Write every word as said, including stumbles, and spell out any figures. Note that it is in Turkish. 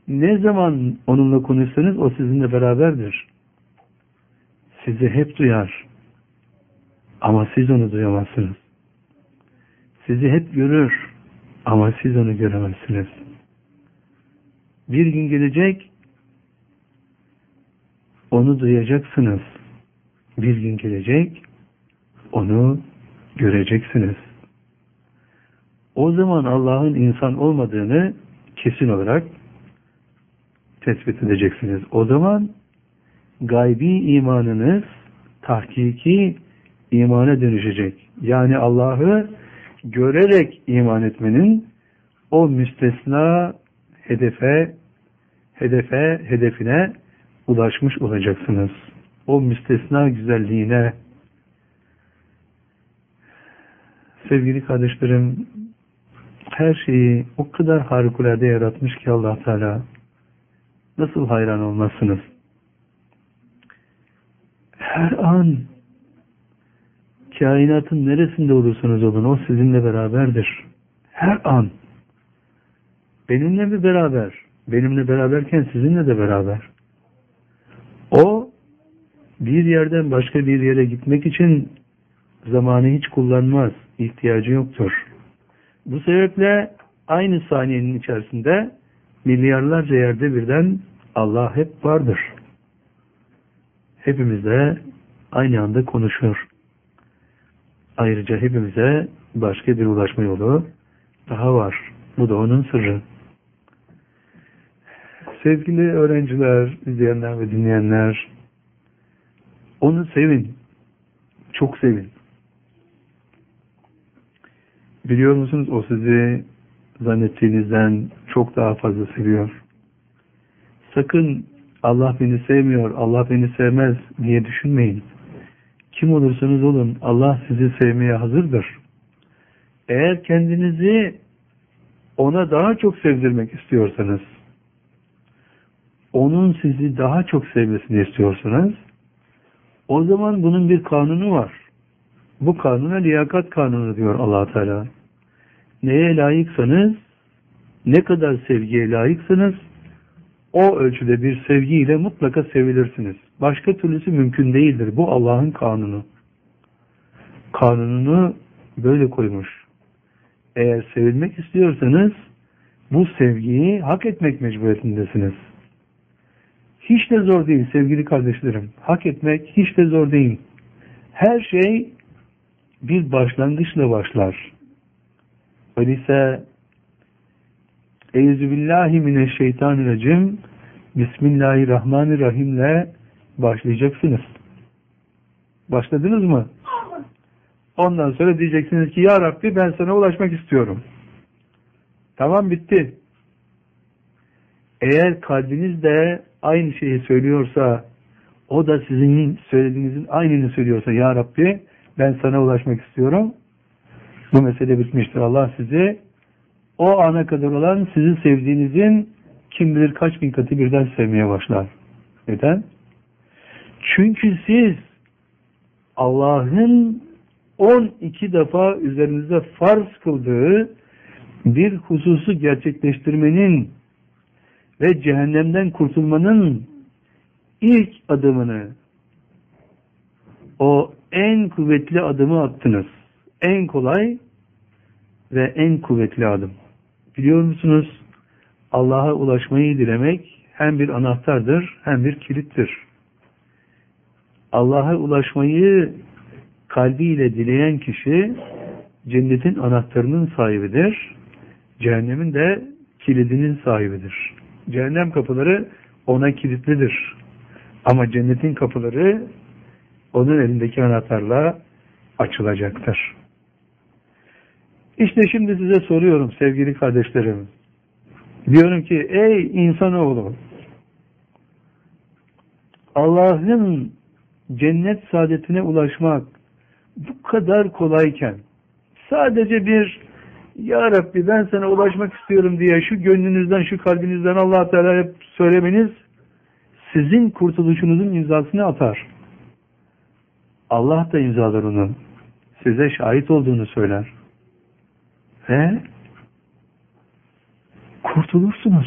Ne zaman onunla konuşsanız o sizinle beraberdir. Sizi hep duyar. Ama siz onu duyamazsınız. Sizi hep görür. Ama siz onu göremezsiniz. Bir gün gelecek, onu duyacaksınız. Bir gün gelecek, onu göreceksiniz. O zaman Allah'ın insan olmadığını kesin olarak tespit edeceksiniz. O zaman gaybi imanınız tahkiki imana dönüşecek. Yani Allah'ı görerek iman etmenin o müstesna hedefe hedefe hedefine ulaşmış olacaksınız. O müstesna güzelliğine. Sevgili kardeşlerim, her şeyi o kadar harikulade yaratmış ki Allah Teala, nasıl hayran olmazsınız? Her an kainatın neresinde olursanız olun o sizinle beraberdir. Her an. Benimle mi beraber? Benimle beraberken sizinle de beraber. O bir yerden başka bir yere gitmek için zamanı hiç kullanmaz. İhtiyacı yoktur. Bu sebeple aynı saniyenin içerisinde milyarlarca yerde birden Allah hep vardır. Hepimizle aynı anda konuşur. Ayrıca hepimize başka bir ulaşma yolu daha var. Bu da onun sırrı. Sevgili öğrenciler, izleyenler ve dinleyenler, onu sevin. Çok sevin. Biliyor musunuz, o sizi zannettiğinizden çok daha fazla seviyor. Sakın Allah beni sevmiyor, Allah beni sevmez diye düşünmeyin. Kim olursanız olun Allah sizi sevmeye hazırdır. Eğer kendinizi ona daha çok sevdirmek istiyorsanız, onun sizi daha çok sevmesini istiyorsanız, o zaman bunun bir kanunu var. Bu kanuna liyakat kanunu diyor Allah Teala. Neye layıksanız, ne kadar sevgiye layıksanız, o ölçüde bir sevgiyle mutlaka sevilirsiniz. Başka türlüsü mümkün değildir. Bu Allah'ın kanunu. Kanununu böyle koymuş. Eğer sevilmek istiyorsanız, bu sevgiyi hak etmek mecburiyetindesiniz. Hiç de zor değil sevgili kardeşlerim. Hak etmek hiç de zor değil. Her şey bir başlangıçla başlar. Öyleyse Euzubillahimineşşeytanirracim Bismillahirrahmanirrahim'le başlayacaksınız. Başladınız mı? Ondan sonra diyeceksiniz ki Ya Rabbi ben sana ulaşmak istiyorum. Tamam, bitti. Eğer kalbiniz de aynı şeyi söylüyorsa, o da sizin söylediğinizin aynını söylüyorsa, Ya Rabbi ben sana ulaşmak istiyorum, bu mesele bitmiştir. Allah sizi o ana kadar olan sizin sevdiğinizin kim bilir kaç bin katı birden sevmeye başlar. Neden? Çünkü siz Allah'ın on iki defa üzerinize farz kıldığı bir hususu gerçekleştirmenin ve cehennemden kurtulmanın ilk adımını, o en kuvvetli adımı attınız. En kolay ve en kuvvetli adım. Biliyor musunuz? Allah'a ulaşmayı dilemek hem bir anahtardır hem bir kilittir. Allah'a ulaşmayı kalbiyle dileyen kişi cennetin anahtarının sahibidir. Cehennemin de kilidinin sahibidir. Cehennem kapıları ona kilitlidir. Ama cennetin kapıları onun elindeki anahtarla açılacaktır. İşte şimdi size soruyorum sevgili kardeşlerim. Diyorum ki ey insanoğlu, Allah'ın cennet saadetine ulaşmak bu kadar kolayken sadece bir Ya Rabbi ben sana ulaşmak istiyorum diye şu gönlünüzden, şu kalbinizden Allah Teala hep söylemeniz sizin kurtuluşunuzun imzasını atar. Allah da imzalar onu. Size şahit olduğunu söyler. Ve kurtulursunuz.